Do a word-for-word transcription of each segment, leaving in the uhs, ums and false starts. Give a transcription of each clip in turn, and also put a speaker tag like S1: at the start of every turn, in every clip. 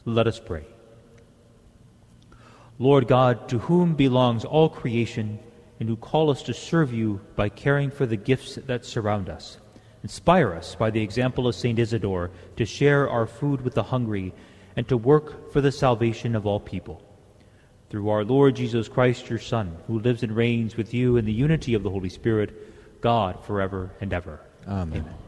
S1: Let us pray. Lord God, to whom belongs all creation, and who call us to serve you by caring for the gifts that surround us, inspire us by the example of Saint Isidore to share our food with the hungry and to work for the salvation of all people. Through our Lord Jesus Christ, your Son, who lives and reigns with you in the unity of the Holy Spirit, God, forever and ever.
S2: Amen.
S1: Amen.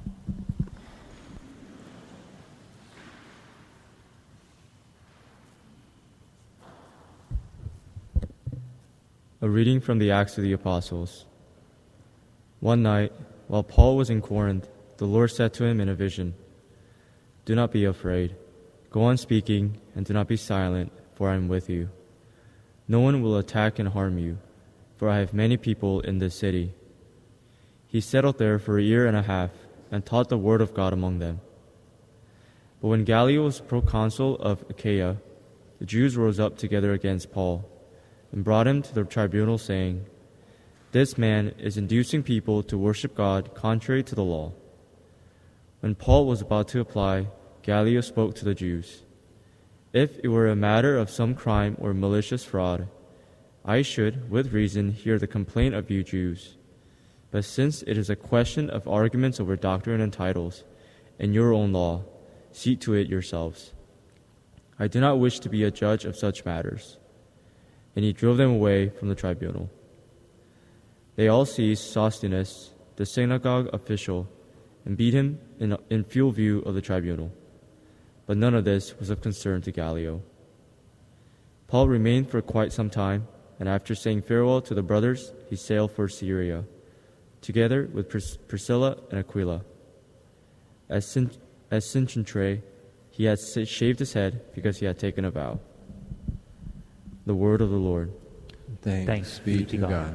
S2: A reading from the Acts of the Apostles. One night, while Paul was in Corinth, the Lord said to him in a vision, "Do not be afraid. Go on speaking, and do not be silent, for I am with you. No one will attack and harm you, for I have many people in this city." He settled there for a year and a half, and taught the word of God among them. But when Gallio was proconsul of Achaia, the Jews rose up together against Paul, and brought him to the tribunal, saying, "This man is inducing people to worship God contrary to the law." When Paul was about to apply, Gallio spoke to the Jews, "If it were a matter of some crime or malicious fraud, I should, with reason, hear the complaint of you Jews. But since it is a question of arguments over doctrine and titles, and your own law, see to it yourselves. I do not wish to be a judge of such matters." And he drove them away from the tribunal. They all seized Sosthenes, the synagogue official, and beat him in, in full view of the tribunal. But none of this was of concern to Gallio. Paul remained for quite some time, and after saying farewell to the brothers, he sailed for Syria, together with Pris- Priscilla and Aquila. As, Sin- as Syncentre, he had shaved his head because he had taken a vow. The word of the Lord.
S3: Thanks,
S1: Thanks
S3: be to God. God.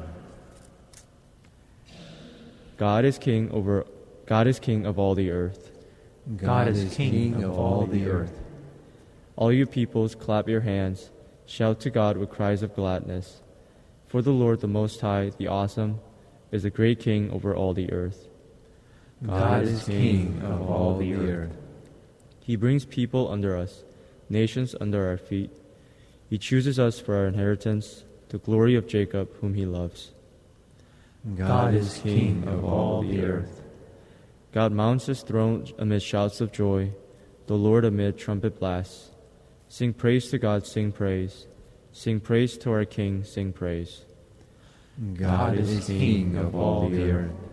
S2: God is king over God is king of all the earth.
S3: God is king of all the earth.
S2: All you peoples, clap your hands, shout to God with cries of gladness. For the Lord, the Most High, the Awesome, is a great king over all the earth.
S3: God is king of all the earth.
S2: He brings people under us, nations under our feet. He chooses us for our inheritance, the glory of Jacob, whom he loves.
S3: God is king of all the earth.
S2: God mounts his throne amid shouts of joy, the Lord amid trumpet blasts. Sing praise to God, sing praise. Sing praise to our King, sing praise.
S3: God is king of all the earth.